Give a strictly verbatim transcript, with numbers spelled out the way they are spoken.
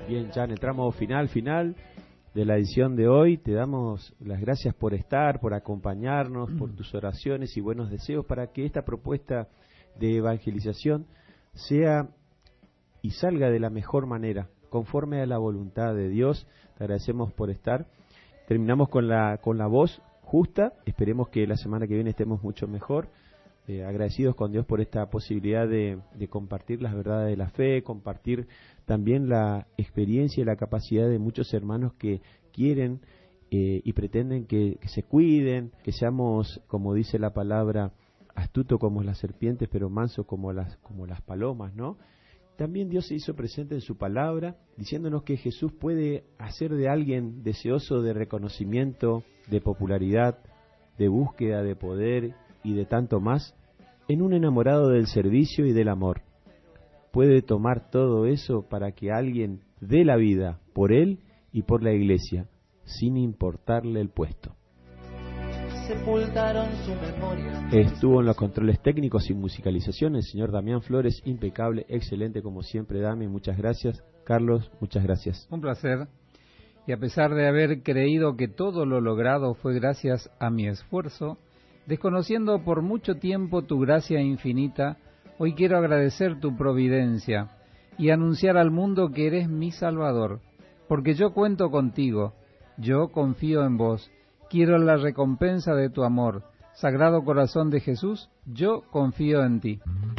Bien, ya en el tramo final, final de la edición de hoy, te damos las gracias por estar, por acompañarnos, por tus oraciones y buenos deseos para que esta propuesta de evangelización sea y salga de la mejor manera, conforme a la voluntad de Dios. Te agradecemos por estar. Terminamos con la con la voz justa. Esperemos que la semana que viene estemos mucho mejor. Eh, agradecidos con Dios por esta posibilidad de, de compartir las verdades de la fe, compartir también la experiencia y la capacidad de muchos hermanos que quieren eh, y pretenden que, que se cuiden, que seamos, como dice la palabra, astuto como las serpientes, pero manso como las, como las palomas, ¿no? También Dios se hizo presente en su palabra, diciéndonos que Jesús puede hacer de alguien deseoso de reconocimiento, de popularidad, de búsqueda de poder y de tanto más, en un enamorado del servicio y del amor. Puede tomar todo eso para que alguien dé la vida por él y por la iglesia, sin importarle el puesto. Sepultaron su memoria. Estuvo en los controles técnicos y musicalización el señor Damián Flores, impecable, excelente como siempre, Dami, muchas gracias. Carlos, muchas gracias. Un placer. Y a pesar de haber creído que todo lo logrado fue gracias a mi esfuerzo, desconociendo por mucho tiempo tu gracia infinita, hoy quiero agradecer tu providencia y anunciar al mundo que eres mi Salvador, porque yo cuento contigo, yo confío en vos, quiero la recompensa de tu amor. Sagrado Corazón de Jesús, yo confío en ti.